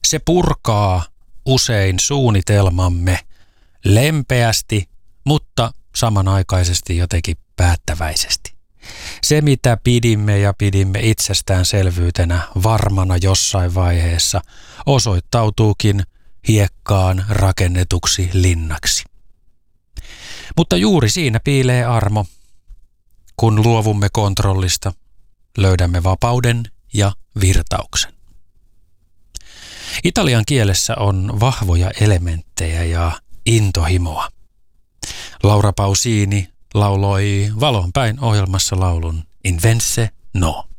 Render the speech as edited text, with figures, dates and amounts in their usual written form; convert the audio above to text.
Se purkaa usein suunnitelmamme lempeästi, mutta samanaikaisesti jotenkin päättäväisesti. Se, mitä pidimme itsestäänselvyytenä varmana jossain vaiheessa, osoittautuukin hiekkaan rakennetuksi linnaksi. Mutta juuri siinä piilee armo. Kun luovumme kontrollista, löydämme vapauden ja virtauksen. Italian kielessä on vahvoja elementtejä ja intohimoa. Laura Pausini lauloi Valonpäin ohjelmassa laulun In Vence No.